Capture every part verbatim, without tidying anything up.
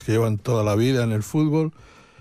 que llevan toda la vida en el fútbol,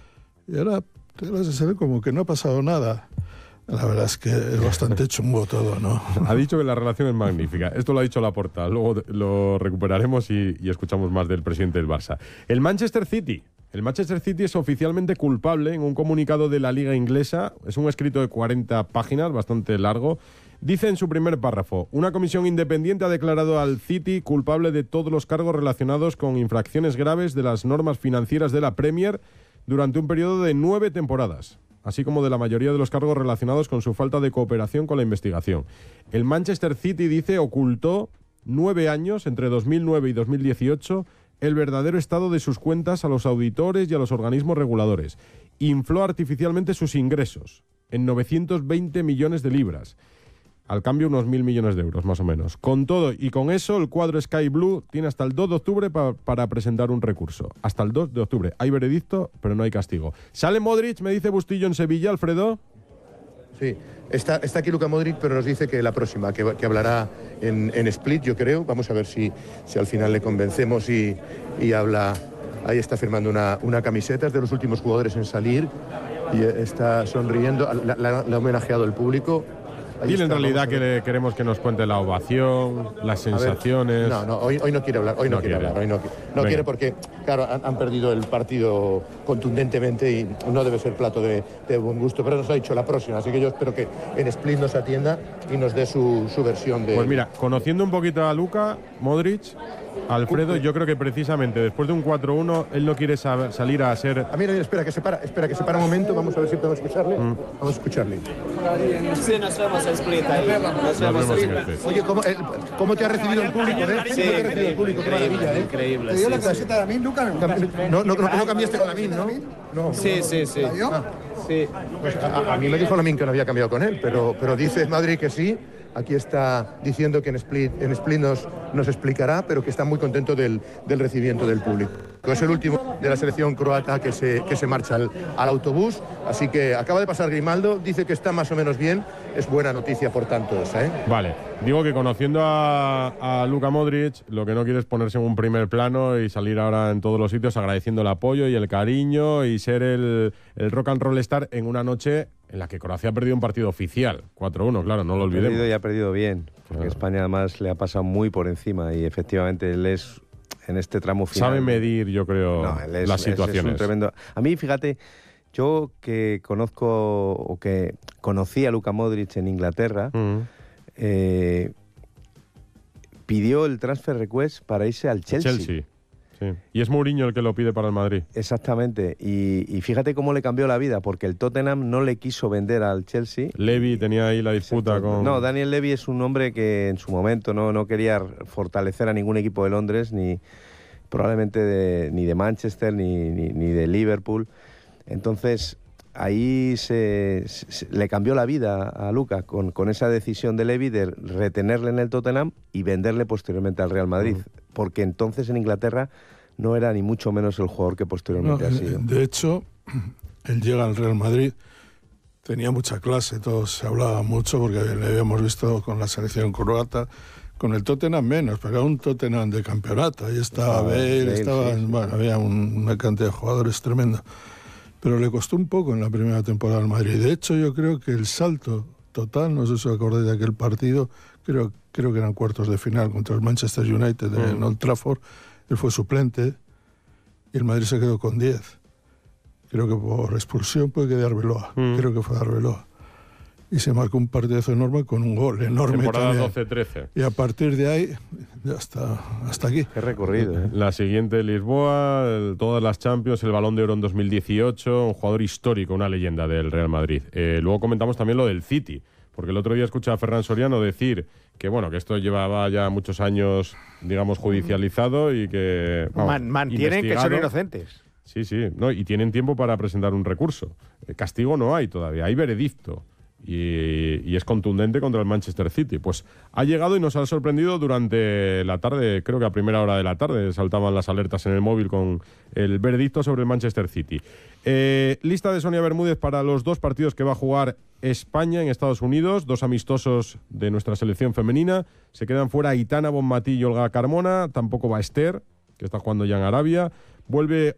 y ahora te vas a saber como que no ha pasado nada. La verdad es que es bastante chungo todo, ¿no? Ha dicho que la relación es magnífica. Esto lo ha dicho Laporta. Luego lo recuperaremos y, y escuchamos más del presidente del Barça. El Manchester City. El Manchester City es oficialmente culpable en un comunicado de la Liga Inglesa. Es un escrito de cuarenta páginas, bastante largo. Dice en su primer párrafo: una comisión independiente ha declarado al City culpable de todos los cargos relacionados con infracciones graves de las normas financieras de la Premier durante un periodo de nueve temporadas, así como de la mayoría de los cargos relacionados con su falta de cooperación con la investigación. El Manchester City, dice, ocultó nueve años, entre dos mil nueve y dos mil dieciocho, el verdadero estado de sus cuentas a los auditores y a los organismos reguladores. Infló artificialmente sus ingresos en novecientos veinte millones de libras. Al cambio, unos mil millones de euros, más o menos. Con todo y con eso, el cuadro Sky Blue tiene hasta el dos de octubre pa para presentar un recurso. Hasta el dos de octubre. Hay veredicto, pero no hay castigo. ¿Sale Modric, me dice Bustillo, en Sevilla, Alfredo? Sí, está, está aquí Luka Modric, pero nos dice que la próxima, que, que hablará en, en Split, yo creo. Vamos a ver si, si al final le convencemos y, y habla. Ahí está firmando una, una camiseta, es de los últimos jugadores en salir y está sonriendo. La, la, la ha homenajeado el público. Dile en realidad que le queremos que nos cuente la ovación, las sensaciones. Ver, no, no, hoy, hoy no quiere hablar, hoy no, no quiere, quiere hablar, hoy no, no quiere porque, claro, han, han perdido el partido contundentemente y no debe ser plato de, de buen gusto, pero nos ha dicho la próxima, así que yo espero que en Split nos atienda y nos dé su, su versión de... Pues mira, conociendo un poquito a Luka Modric, Alfredo, yo creo que precisamente después de un cuatro uno, él no quiere saber, salir a ser... A mí, espera, que se para, espera, que se para un momento, vamos a ver si podemos escucharle. Mm. Vamos a escucharle. Sí, nos vemos en Split ahí. Nos vemos en Split. Oye, ¿cómo, eh, ¿cómo te ha recibido el público? ¿eh? Sí, ¿Cómo te ha recibido el público? Qué maravilla, ¿eh? Increíble. ¿Te dio sí, la camiseta de Lamin, Luka? No, no, no, no cambiaste con Lamin, ¿no? No. Sí, sí, sí. Ah. Sí. Pues a, a mí me dijo Lamin que no había cambiado con él, pero, pero dice Madrid que sí. Aquí está diciendo que en Split, en Split nos, nos explicará, pero que está muy contento del, del recibimiento del público. Es el último de la selección croata que se, que se marcha al, al autobús, así que acaba de pasar Grimaldo, dice que está más o menos bien, es buena noticia por tanto esa, ¿eh? Vale, digo que conociendo a, a Luka Modric, lo que no quiere es ponerse en un primer plano y salir ahora en todos los sitios agradeciendo el apoyo y el cariño y ser el, el rock and roll star en una noche en la que Croacia ha perdido un partido oficial, cuatro uno, claro, no lo olvidemos. Ha perdido y ha perdido bien, porque claro. España además le ha pasado muy por encima y efectivamente él es, en este tramo final... Sabe medir, yo creo, no, él es, las situaciones. Es un tremendo... A mí, fíjate, yo que conozco o que conocí a Luka Modric en Inglaterra, uh-huh. eh, pidió el transfer request para irse al Chelsea. Chelsea. Sí. Y es Mourinho el que lo pide para el Madrid. Exactamente. Y, y fíjate cómo le cambió la vida, porque el Tottenham no le quiso vender al Chelsea. Levy tenía ahí la disputa Exacto. con... No, Daniel Levy es un hombre que en su momento no, no quería fortalecer a ningún equipo de Londres, ni probablemente de, ni de Manchester, ni, ni, ni de Liverpool. Entonces, ahí se, se, le cambió la vida a Luka con, con esa decisión de Levy de retenerle en el Tottenham y venderle posteriormente al Real Madrid. Uh-huh. Porque entonces en Inglaterra no era ni mucho menos el jugador que posteriormente no, ha sido. De hecho, él llega al Real Madrid, tenía mucha clase, todo se hablaba mucho porque le habíamos visto con la selección croata, con el Tottenham menos, pero era un Tottenham de campeonato, ahí estaba Bale, estaba, sí. bueno, había un, una cantidad de jugadores tremenda. Pero le costó un poco en la primera temporada al Madrid. De hecho, yo creo que el salto total, no sé si os acordáis de aquel partido, creo, creo que eran cuartos de final contra el Manchester United mm. en Old Trafford, él fue suplente y el Madrid se quedó con diez. Creo que por expulsión puede quedar Arbeloa, mm. creo que fue Arbeloa. Y se marcó un partidazo enorme con un gol enorme. Temporada doce trece. Y a partir de ahí, ya está, hasta aquí. Qué recorrido, ¿eh? La siguiente, Lisboa, el, todas las Champions, el Balón de Oro en dos mil dieciocho, un jugador histórico, una leyenda del Real Madrid. Eh, luego comentamos también lo del City, porque el otro día escuché a Ferran Soriano decir que, bueno, que esto llevaba ya muchos años, digamos, judicializado y que... Vamos, Man, mantienen que son inocentes. Sí, sí, no, y tienen tiempo para presentar un recurso. Eh, castigo no hay todavía, hay veredicto. Y, y es contundente contra el Manchester City. Pues ha llegado y nos ha sorprendido durante la tarde, creo que a primera hora de la tarde saltaban las alertas en el móvil con el veredicto sobre el Manchester City. Eh, lista de Sonia Bermúdez para los dos partidos que va a jugar España en Estados Unidos, dos amistosos de nuestra selección femenina. Se quedan fuera Aitana Bonmatí y Olga Carmona, tampoco va Esther, que está jugando ya en Arabia. Vuelve